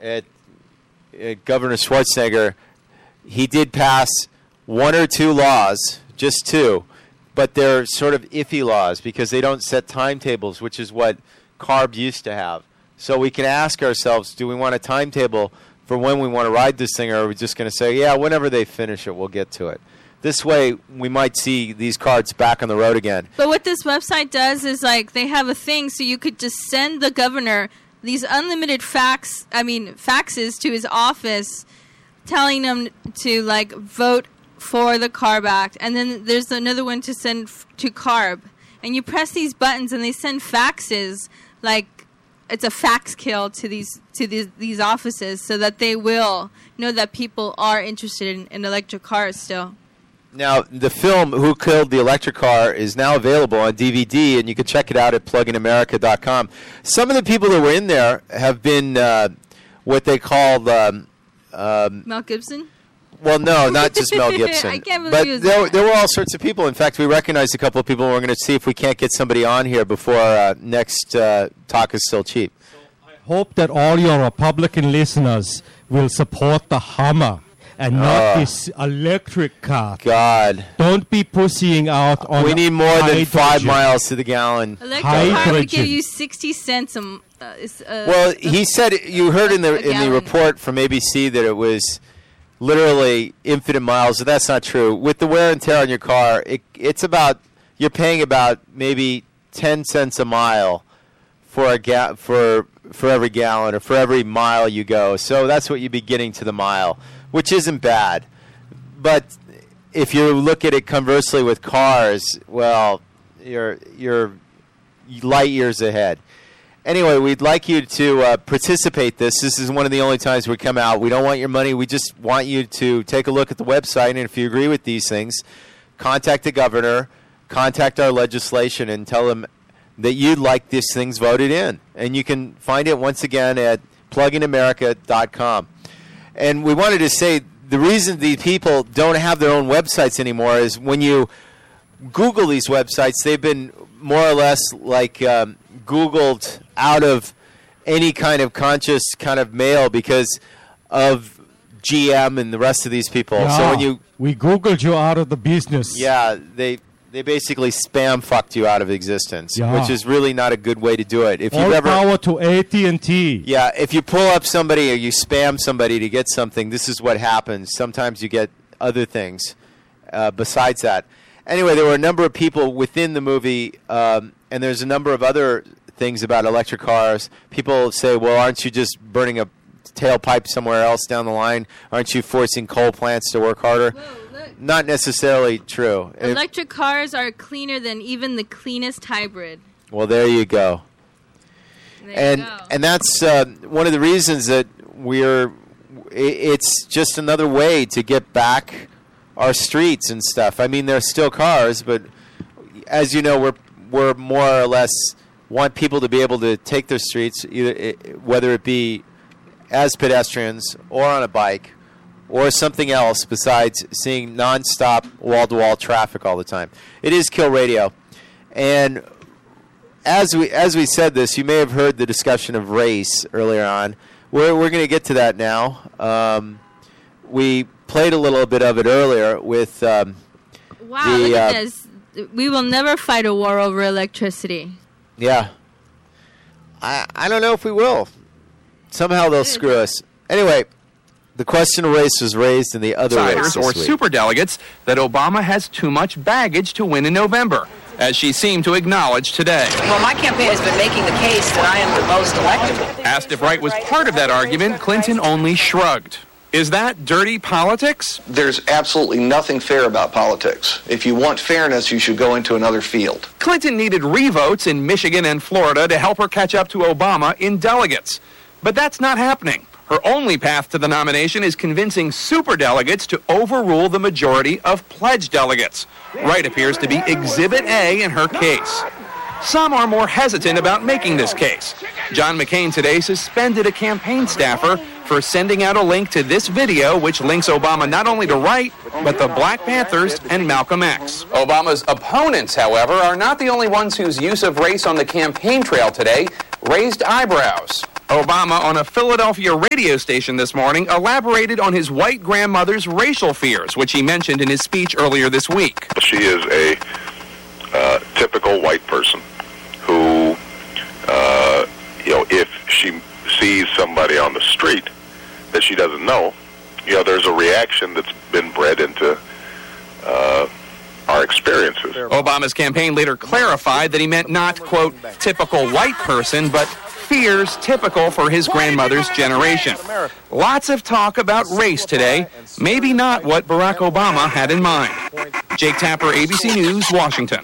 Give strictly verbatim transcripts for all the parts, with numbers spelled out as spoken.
at, at Governor Schwarzenegger, he did pass one or two laws, just two, but they're sort of iffy laws because they don't set timetables, which is what CARB used to have. So we can ask ourselves, do we want a timetable for when we want to ride this thing, or are we just going to say, yeah, whenever they finish it, we'll get to it? This way, we might see these cards back on the road again. But what this website does is, like, they have a thing so you could just send the governor these unlimited fax, I mean, faxes to his office telling him to, like, vote for the CARB Act. And then there's another one to send f- to CARB. And you press these buttons and they send faxes, like, it's a fax kill to these to these, these offices so that they will know that people are interested in, in electric cars still. Now, the film Who Killed the Electric Car is now available on D V D, and you can check it out at plug in america dot com. Some of the people that were in there have been uh, what they called... Um, um, Mel Gibson? Well, no, not just Mel Gibson. I can't believe but he was there, there. there were all sorts of people. In fact, we recognized a couple of people, and we're going to see if we can't get somebody on here before uh, next uh, Talk is Still Cheap. So I hope that all your Republican listeners will support the Hummer and not uh, this electric car. God. Don't be pussying out on We need more hydrogen. than five miles to the gallon. Electric car would Hydrogen. give you sixty cents a m- uh, is, uh, Well, he said, you heard in the a in the gallon. report from A B C that it was literally infinite miles. So that's not true. With the wear and tear on your car, it, it's about, you're paying about maybe ten cents a mile for a ga- for for every gallon or for every mile you go. So that's what you'd be getting to the mile, which isn't bad. But if you look at it conversely with cars, well, you're you're light years ahead. Anyway, we'd like you to uh, participate this. This is one of the only times we come out. We don't want your money. We just want you to take a look at the website, and if you agree with these things, contact the governor, contact our legislation, and tell them that you'd like these things voted in. And you can find it, once again, at plug in america dot com. And we wanted to say the reason these people don't have their own websites anymore is when you Google these websites, they've been more or less like um, Googled out of any kind of conscious kind of mail because of G M and the rest of these people. Yeah, so when you we Googled you out of the business. yeah, they they basically spam fucked you out of existence, Yeah. which is really not a good way to do it. If All you've ever power to A T and T. Yeah, if you pull up somebody or you spam somebody to get something, this is what happens. Sometimes you get other things uh, besides that. Anyway, there were a number of people within the movie, um, and there's a number of other things about electric cars. People say, well, aren't you just burning a tailpipe somewhere else down the line? Aren't you forcing coal plants to work harder? Whoa, look. Not necessarily true. It- Electric cars are cleaner than even the cleanest hybrid. well, there you go. There and you go. and that's uh, one of the reasons that we're i- it's just another way to get back our streets and stuff. I mean, there's still cars, but as you know, we're we're more or less want people to be able to take their streets, either it, whether it be as pedestrians or on a bike or something else besides seeing nonstop wall-to-wall traffic all the time. It is Kill Radio, and as we as we said this, you may have heard the discussion of race earlier on. We're we're going to get to that now. Um, we played a little bit of it earlier with. Um, Wow, the, look at uh, this. We will never fight a war over electricity. yeah, I I don't know if we will. Somehow they'll screw us. Anyway, the question of race was raised in the other race Outsiders this or week. superdelegates that Obama has too much baggage to win in November, as she seemed to acknowledge today. Well, my campaign has been making the case that I am the most electable. Asked if Wright was part of that argument, Clinton only shrugged. Is that dirty politics? There's absolutely nothing fair about politics. If you want fairness, you should go into another field. Clinton needed revotes in Michigan and Florida to help her catch up to Obama in delegates. But that's not happening. Her only path to the nomination is convincing superdelegates to overrule the majority of pledge delegates. Wright appears to be Exhibit A in her case. Some are more hesitant about making this case. John McCain today suspended a campaign staffer for sending out a link to this video, which links Obama not only to Wright, but the Black Panthers and Malcolm X. Obama's opponents, however, are not the only ones whose use of race on the campaign trail today raised eyebrows. Obama, on a Philadelphia radio station this morning, elaborated on his white grandmother's racial fears, which he mentioned in his speech earlier this week. She is a uh, typical white person who, uh, you know, if she sees somebody on the street that she doesn't know, you know, there's a reaction that's been bred into uh, our experiences. Obama's campaign later clarified that he meant not, quote, typical white person, but fears typical for his grandmother's generation. Lots of talk about race today, maybe not what Barack Obama had in mind. Jake Tapper, A B C News, Washington.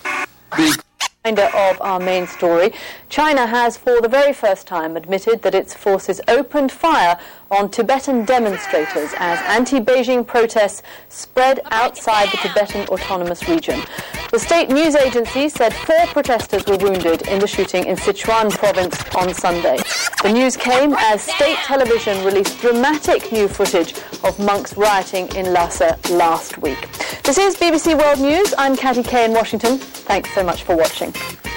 Of our main story, China has for the very first time admitted that its forces opened fire on Tibetan demonstrators as anti-Beijing protests spread outside the Tibetan Autonomous Region. The state news agency said four protesters were wounded in the shooting in Sichuan province on Sunday. The news came as state television released dramatic new footage of monks rioting in Lhasa last week. This is B B C World News. I'm Katty Kay in Washington. Thanks so much for watching.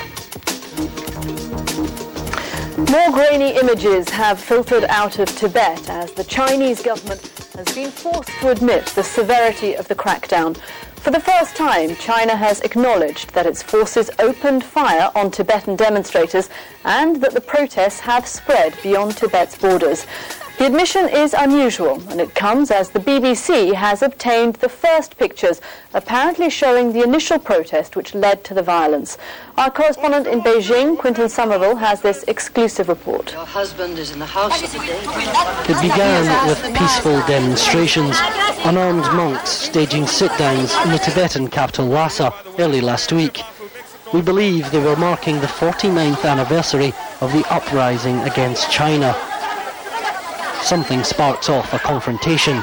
More grainy images have filtered out of Tibet as the Chinese government has been forced to admit the severity of the crackdown. For the first time, China has acknowledged that its forces opened fire on Tibetan demonstrators and that the protests have spread beyond Tibet's borders. The admission is unusual, and it comes as the B B C has obtained the first pictures, apparently showing the initial protest which led to the violence. Our correspondent in Beijing, Quinton Somerville, has this exclusive report. Your husband is in the house today. It began with peaceful demonstrations, unarmed monks staging sit-downs in the Tibetan capital Lhasa early last week. We believe they were marking the forty-ninth anniversary of the uprising against China. Something sparks off a confrontation.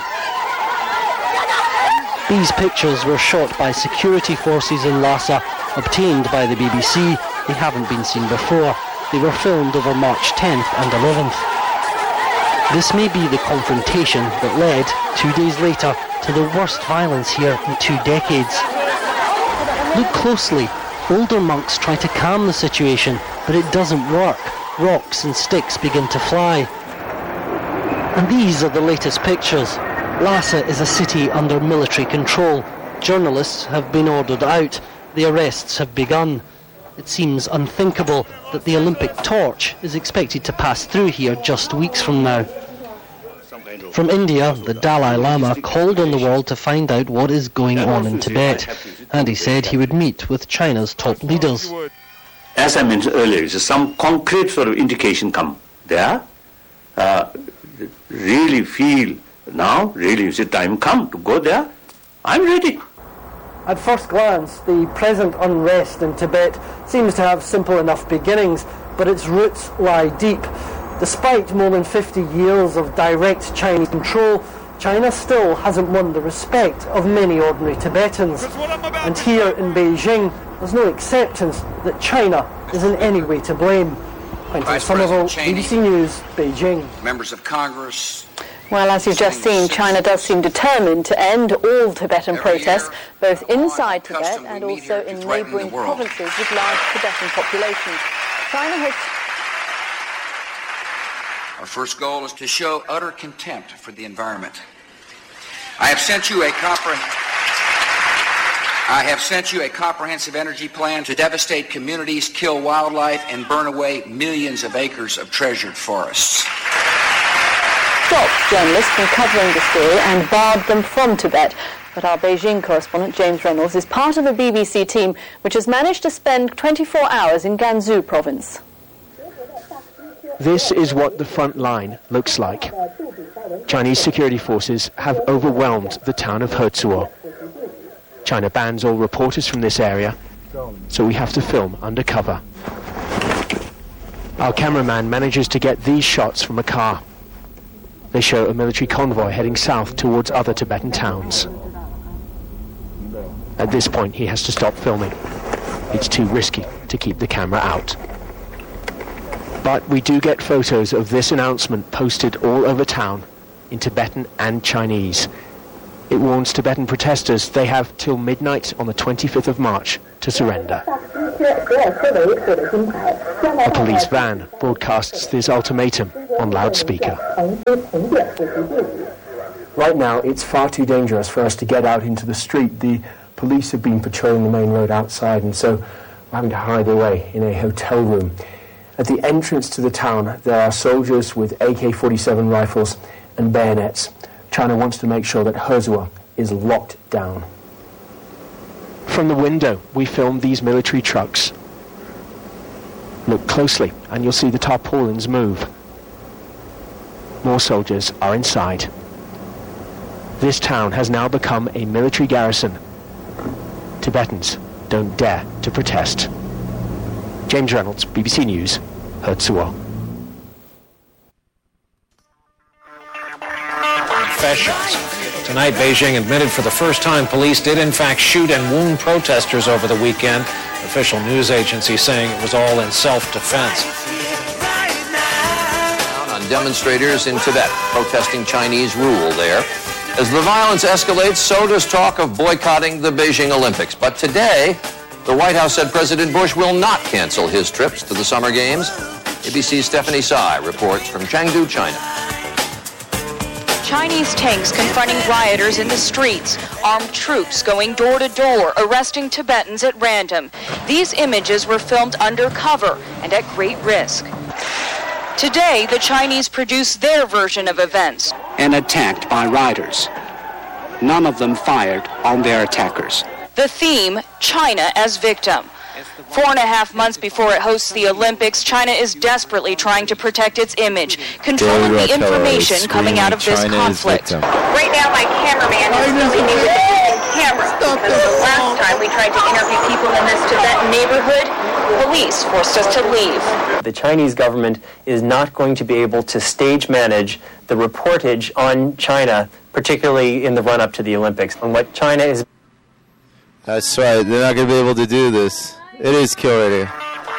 These pictures were shot by security forces in Lhasa, obtained by the B B C. They haven't been seen before. They were filmed over March tenth and eleventh. This may be the confrontation that led, two days later, to the worst violence here in two decades. Look closely. Older monks try to calm the situation, but it doesn't work. Rocks and sticks begin to fly. And these are the latest pictures. Lhasa is a city under military control. Journalists have been ordered out. The arrests have begun. It seems unthinkable that the Olympic torch is expected to pass through here just weeks from now. From India, the Dalai Lama called on the world to find out what is going on in Tibet, and he said he would meet with China's top leaders. As I mentioned earlier, some concrete sort of indication come there. Uh, really feel now, really is the time come to go there? I'm ready. At first glance, the present unrest in Tibet seems to have simple enough beginnings, but its roots lie deep. Despite more than fifty years of direct Chinese control, China still hasn't won the respect of many ordinary Tibetans. And here in Beijing, there's no acceptance that China is in any way to blame. Quinton Somerville, B B C News, Beijing. Members of Congress. Well, as you've just seen, China does seem determined to end all Tibetan protests, both inside Tibet and also in neighbouring provinces with large Tibetan populations. China has... Our first goal is to show utter contempt for the environment. I have sent you a comprehensive... I have sent you a comprehensive energy plan to devastate communities, kill wildlife, and burn away millions of acres of treasured forests. Stopped journalists from covering the story and barred them from Tibet. But our Beijing correspondent, James Reynolds, is part of a B B C team which has managed to spend twenty-four hours in Gansu province. This is what the front line looks like. Chinese security forces have overwhelmed the town of Hezuo. China bans all reporters from this area, so we have to film undercover. Our cameraman manages to get these shots from a car. They show a military convoy heading south towards other Tibetan towns. At this point, he has to stop filming. It's too risky to keep the camera out. But we do get photos of this announcement posted all over town in Tibetan and Chinese. It warns Tibetan protesters they have till midnight on the twenty-fifth of March to surrender. A police van broadcasts this ultimatum on loudspeaker. Right now, it's far too dangerous for us to get out into the street. The police have been patrolling the main road outside, and so we're having to hide away in a hotel room. At the entrance to the town, there are soldiers with A K forty-seven rifles and bayonets. China wants to make sure that Hezhou is locked down. From the window, we filmed these military trucks. Look closely, and you'll see the tarpaulins move. More soldiers are inside. This town has now become a military garrison. Tibetans don't dare to protest. James Reynolds, B B C News, Hezhou. Confessions. Tonight, Beijing admitted for the first time police did in fact shoot and wound protesters over the weekend. Official news agency saying it was all in self-defense. On demonstrators in Tibet protesting Chinese rule there. As the violence escalates, so does talk of boycotting the Beijing Olympics. But today, the White House said President Bush will not cancel his trips to the Summer Games. A B C's Stephanie Tsai reports from Chengdu, China. Chinese tanks confronting rioters in the streets, armed troops going door to door, arresting Tibetans at random. These images were filmed undercover and at great risk. Today, the Chinese produced their version of events. And attacked by rioters. None of them fired on their attackers. The theme, China as victim. Four and a half months before it hosts the Olympics, China is desperately trying to protect its image, controlling the information coming out of this conflict. Right now, my cameraman is filming me with the camera. Because the last time we tried to interview people in this Tibetan neighborhood, police forced us to leave. The Chinese government is not going to be able to stage manage the reportage on China, particularly in the run-up to the Olympics. And what China is... That's right. They're not going to be able to do this. It is Kill Radio.